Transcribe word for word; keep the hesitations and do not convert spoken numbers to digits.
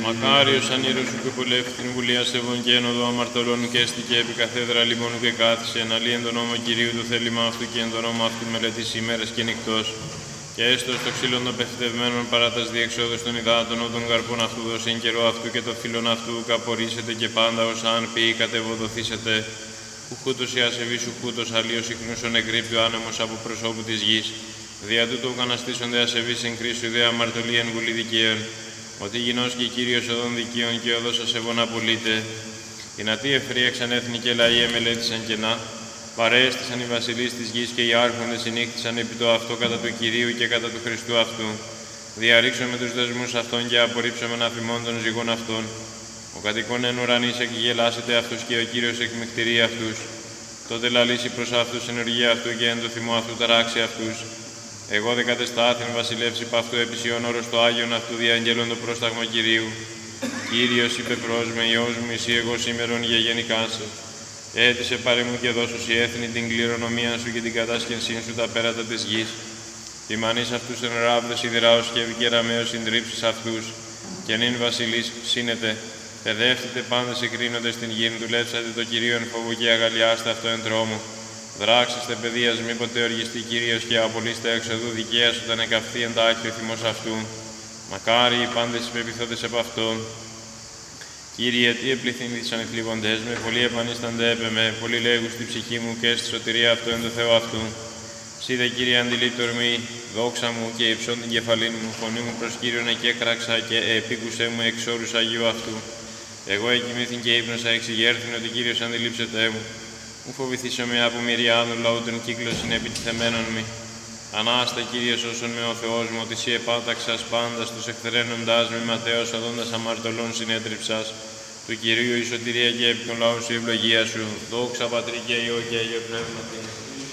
Μακάριος ανήρος σου και πολεύει την βουλία σεβών και ένοδο αμαρτωλών και έστηκε επί καθέδρα λιμόνου και κάθισε, εναλύει εν το νόμο Κυρίου του θέλημα αυτού και εν το νόμο αυτού μελετήσει ημέρες και νυχτός. Και έστω στο ξύλον των πεφυτευμένων παρά τας διεξόδους των υδάτων, ο των καρπών αυτού δώσει εν καιρό αυτού και το φύλλον αυτού καπορίσετε και πάντα ως αν ποιή κατεβοδοθήσετε. Ουχούτος η ασεβής, ουχούτος αλλίος ιχνούσον εκρύπτει ο άνεμος από προσώπου της γης. Δια τούτο ουκαναστήσονται ασεβείς εν κρίσου δε αμαρτωλή εν βουλή δικαίων. Ότι γινός και Κύριος οδών δικαίων και οδός ασεβών απολύτε. Οι νατοί ευθροί εξανέθνη και λαοί εμελέτησαν κενά. Παρέστησαν οι βασιλείς της γης και οι άρχοντες συνήχθησαν επί το αυτό κατά του Κυρίου και κατά του Χριστού αυτού. Διαρρήξαμε τους δεσμούς αυτών και απορρίψαμε αφημών των ζυγών αυτών. Ο κατοικών εν ουρανής εκγελάσετε αυτούς και ο Κύριος εκμυκτηρεί αυτούς. Τότε λαλήσει προς αυτούς εν οργία αυτού και εν το θυμό αυτού ταράξει αυτούς. Εγώ δε κατεστάθην βασιλεύσει π' αυτού επί Σιών όρος το Άγιον αυτού διαγγέλων το πρόσταγμα Κυρίου. Κύριος είπε προς με, Υιός μου, εσύ εγώ σήμερον για γενικάσε. Έτησε πάρε μου και δώσου η έθνη την κληρονομία σου και την κατάσκενσή σου τα πέρατα της γης. Τιμανείς αυτούς εν ράβδες σιδηράος και ευκαιραμαίος συντρίψεις αυτούς. Και νυν βασιλείς σύνετε. Παιδεύτητε πάντες εκρίνοντες την γην, δουλέψατε το Κυρίο εν φόβο και αγαλιάστε αυτό εν τρόμο. Δράξεστε παιδείας μη ποτέ οργιστεί Κύριος και απολύστε εξοδού δικαίας όταν εκαυθεί εν τα άχιο θυμός αυτού. Μακάρι οι πάντες υπεπιθόντες από αυτόν. Κύριε, τι επληθύνθησαν οι θλίβοντές με, πολλοί επανίστανται έπε με, πολλοί λέγουν στη ψυχή μου και στη σωτηρία αυτού εν το Θεό αυτού. Σίδε, Κύριε, αντιλήπτω ορμή, δόξα μου και υψών την κεφαλήν μου, φωνή μου προς Κύριον εκέκραξα και επίκουσέ μου εξ όρους Αγίου αυτού. Εγώ εκοιμήθην και ύπνωσα εξηγέρθην ότι Κύριος αντιλήψετέ μου. Μου φοβηθήσω με από μυριάδων λαού των κύκλων συνεπιτιθεμένων μη. Ανάστα, Κύριε, σώσον με ο Θεός μου, ότι σύ επάταξας πάντα τους εχθρένοντάς με ματέως οδόντας αμαρτωλών συνέτριψας. Του Κυρίου η σωτηρία και επί των λαών σου η ευλογία σου. Δόξα Πατρί και Υιό και Αγίο Πνεύματι.